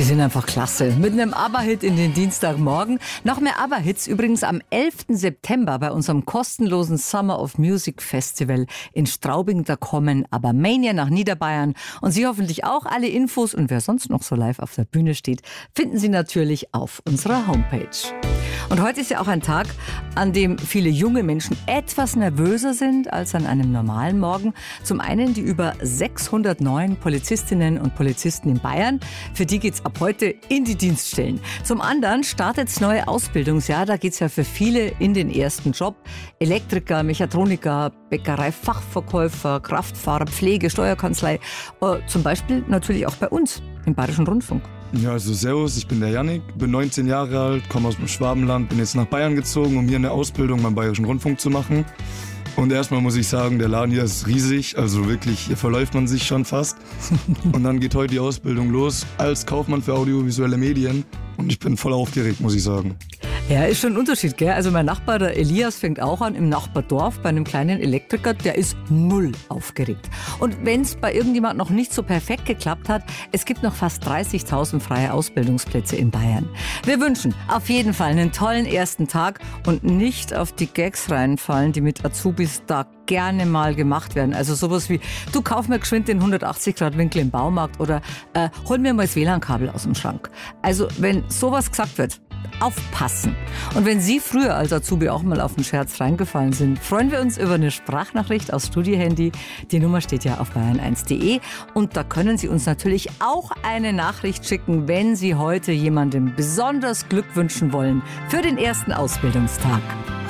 Die sind einfach klasse. Mit einem ABBA-Hit in den Dienstagmorgen. Noch mehr ABBA-Hits übrigens am 11. September bei unserem kostenlosen Summer of Music Festival in Straubing. Da kommen ABBA-Mania nach Niederbayern. Und Sie hoffentlich auch. Alle Infos und wer sonst noch so live auf der Bühne steht, finden Sie natürlich auf unserer Homepage. Und heute ist ja auch ein Tag, an dem viele junge Menschen etwas nervöser sind als an einem normalen Morgen. Zum einen die über 600 neuen Polizistinnen und Polizisten in Bayern. Für die geht's ab heute in die Dienststellen. Zum anderen startet das neue Ausbildungsjahr. Da geht's ja für viele in den ersten Job. Elektriker, Mechatroniker, Bäckerei, Fachverkäufer, Kraftfahrer, Pflege, Steuerkanzlei. Zum Beispiel natürlich auch bei uns im Bayerischen Rundfunk. Ja, also servus, ich bin der Yannick, bin 19 Jahre alt, komme aus dem Schwabenland, bin jetzt nach Bayern gezogen, um hier eine Ausbildung beim Bayerischen Rundfunk zu machen. Und erstmal muss ich sagen, der Laden hier ist riesig, also wirklich, hier verläuft man sich schon fast. Und dann geht heute die Ausbildung los als Kaufmann für audiovisuelle Medien und ich bin voll aufgeregt, muss ich sagen. Ja, ist schon ein Unterschied, gell? Also mein Nachbar, der Elias, fängt auch an im Nachbardorf bei einem kleinen Elektriker. Der ist null aufgeregt. Und wenn es bei irgendjemand noch nicht so perfekt geklappt hat, es gibt noch fast 30.000 freie Ausbildungsplätze in Bayern. Wir wünschen auf jeden Fall einen tollen ersten Tag und nicht auf die Gags reinfallen, die mit Azubis da gerne mal gemacht werden. Also sowas wie, du kauf mir geschwind den 180-Grad-Winkel im Baumarkt oder hol mir mal das WLAN-Kabel aus dem Schrank. Also wenn sowas gesagt wird, aufpassen. Und wenn Sie früher als Azubi auch mal auf den Scherz reingefallen sind, freuen wir uns über eine Sprachnachricht aus Studiohandy. Die Nummer steht ja auf bayern1.de und da können Sie uns natürlich auch eine Nachricht schicken, wenn Sie heute jemandem besonders Glück wünschen wollen für den ersten Ausbildungstag.